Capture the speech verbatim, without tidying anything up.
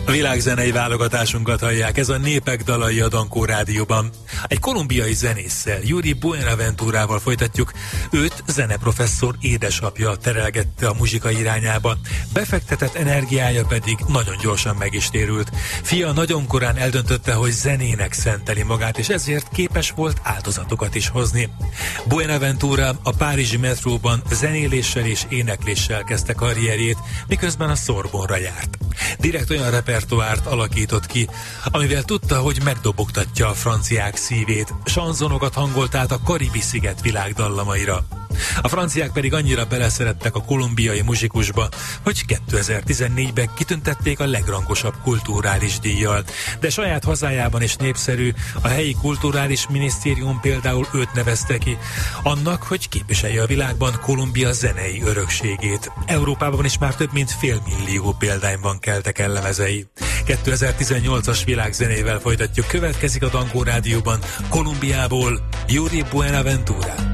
A világzenei válogatásunkat hallják, ez a Népek dalai a Dankó Rádióban. Egy kolumbiai zenésszel, Yuri Buenaventúrával folytatjuk. Őt zeneprofesszor édesapja terelgette a muzsika irányába, befektetett energiája pedig nagyon gyorsan meg is térült. Fia nagyon korán eldöntötte, hogy zenének szenteli magát, és ezért képes volt áldozatokat is hozni. Buenaventura a párizsi metróban zenéléssel és énekléssel kezdte karrierjét, miközben a Sorbonra járt. Direkt olyan repertoárt alakított ki, amivel tudta, hogy megdobogtatja a franciák szívét, sanzonokat hangolt át a Karibi-sziget világdallamaira. A franciák pedig annyira beleszerettek a kolumbiai muzsikusba, hogy kétezer-tizennégyben kitüntették a legrangosabb kulturális díjjal. De saját hazájában is népszerű, a helyi kulturális minisztérium például őt nevezte ki, annak, hogy képviselje a világban Kolumbia zenei örökségét. Európában is már több mint félmillió példányban keltek el lemezei. kétezer-tizennyolcas világzenével folytatjuk, következik a Dankó Rádióban Kolumbiából Yuri Buenaventura.